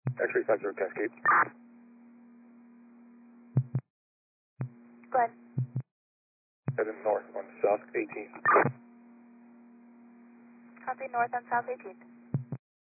X-ray 50 Cascade. Go ahead. Heading north on South 18th. Copy north on South 18th.